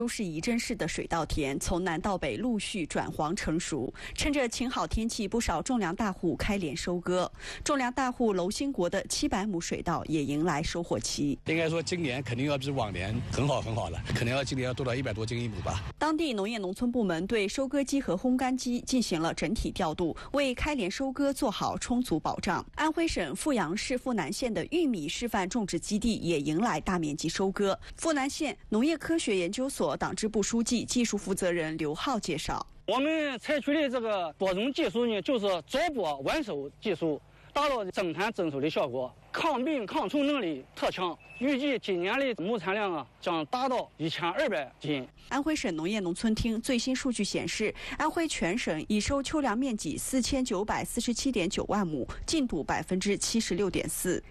都是仪征式的水稻田从南到北陆续转黄成熟，趁着晴好天气，不少种粮大户开镰收割。种粮大户娄兴国的700亩水稻也迎来收获期。 应该说今年肯定要比往年很好了，可能今年要多到100多斤一亩吧。 当地农业农村部门对收割机和烘干机进行了整体调度，为开镰收割做好充足保障。安徽省阜阳市阜南县的玉米示范种植基地也迎来大面积收割。阜南县农业科学研究所党支部书记、技术负责人刘浩介绍， 我们采取的这个播种技术呢，就是早播晚收技术，达到增产增收的效果，抗病抗虫能力特强。预计今年的亩产量将达到1200斤。 安徽省农业农村厅最新数据显示，安徽全省已收秋粮面积4947.9万亩，进度76.4%。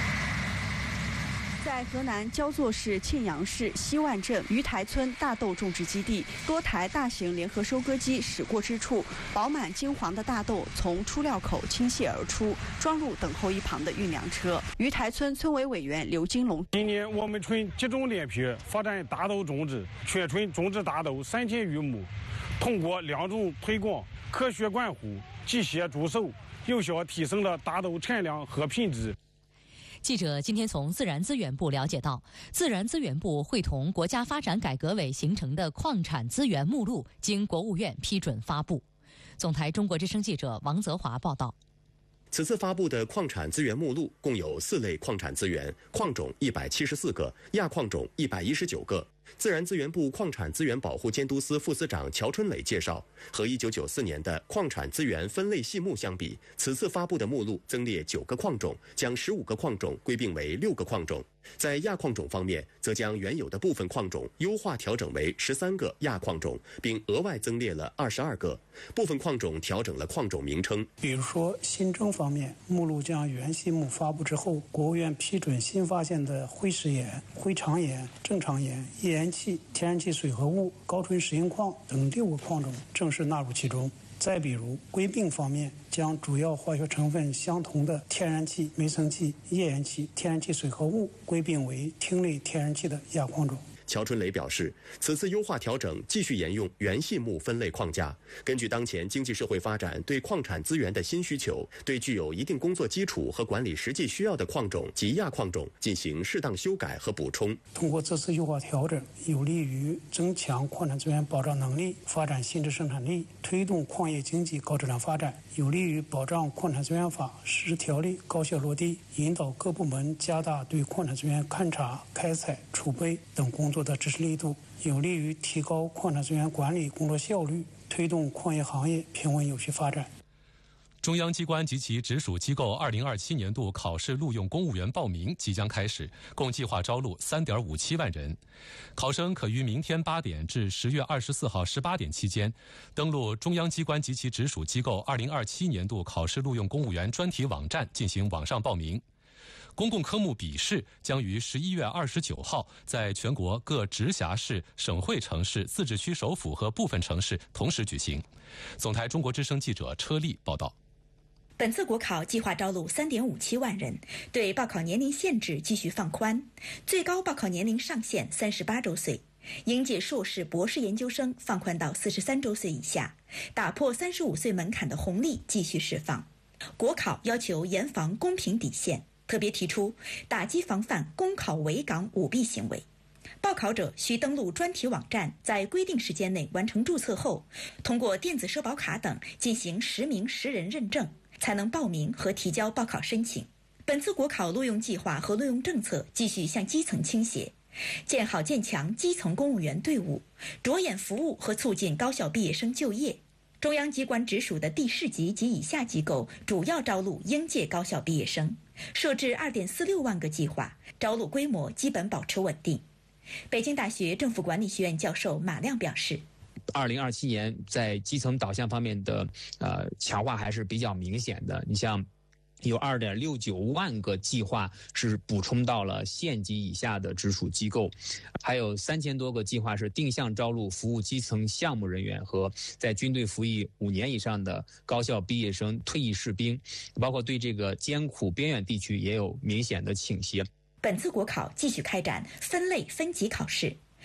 在河南焦作市沁阳市西万镇鱼台村大豆种植基地，多台大型联合收割机驶过之处，饱满金黄的大豆从出料口倾泻而出，装入等候一旁的运粮车。鱼台村村委委员刘金龙： 今年我们村集中连批发展大豆种植，全村种植大豆3000余亩，通过两种推广、科学管护、机械助手，有效提升了大豆产量和品质。 记者今天从自然资源部了解到，自然资源部会同国家发展改革委形成的矿产资源目录经国务院批准发布。总台中国之声记者王泽华报道。 此次发布的矿产资源目录共有4类矿产资源，矿种174个，亚矿种119个。自然资源部矿产资源保护监督司副司长乔春磊介绍，和1994年的矿产资源分类细目相比，此次发布的目录增列9个矿种，将15个矿种归并为6个矿种。在亚矿种方面，则将原有的部分矿种优化调整为13个亚矿种，并额外增列了22个。部分矿种调整了矿种名称。 比如说新增方面，目录将原细目发布之后，国务院批准新发现的灰石岩、灰长岩、正常岩、页岩气、天然气水合物、高纯石英矿等6个矿种正式纳入其中。再比如归并方面，将主要化学成分相同的天然气、煤层气、页岩气、天然气水合物归并为烃类天然气的亚矿种。 乔春磊表示，此次优化调整继续沿用原细目分类框架，根据当前经济社会发展对矿产资源的新需求，对具有一定工作基础和管理实际需要的矿种及亚矿种进行适当修改和补充。 通过这次优化调整，有利于增强矿产资源保障能力，发展新质生产力，推动矿业经济高质量发展，有利于保障矿产资源法实施条例高效落地，引导各部门加大对矿产资源勘查、开采、储备等工作的支持力度，有利于提高矿产资源管理工作效率，推动矿业行业平稳有序发展。 中央机关及其直属机构2027年度考试录用公务员报名即将开始，共计划招录3.57万人。考生可于明天8点至10月24号18点期间，登录中央机关及其直属机构2027年度考试录用公务员专题网站进行网上报名。公共科目笔试将于11月29号在全国各直辖市、省会城市、自治区首府和部分城市同时举行。总台中国之声记者车丽报道。 本次国考计划招录3.57万人，对报考年龄限制继续放宽，最高报考年龄上限38周岁，应届硕士、博士研究生放宽到43周岁以下，打破35岁门槛的红利继续释放。国考要求严防公平底线，特别提出打击防范公考围岗舞弊行为。报考者需登录专题网站，在规定时间内完成注册后，通过电子社保卡等进行实名实人认证，才能报名和提交报考申请。本次国考录用计划和录用政策继续向基层倾斜，建好建强基层公务员队伍，着眼服务和促进高校毕业生就业。中央机关直属的第10级及以下机构主要招录应届高校毕业生，设置2.46万个计划，招录规模基本保持稳定。北京大学政府管理学院教授马亮表示 ，2027年在基层导向方面的强化还是比较明显的。你像有2.69万个计划是补充到了县级以下的直属机构，还有3000多个计划是定向招录服务基层项目人员和在军队服役5年以上的高校毕业生、退役士兵，包括对这个艰苦边远地区也有明显的倾斜。 本次国考继续开展分类分级考试，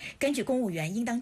根据公务员应当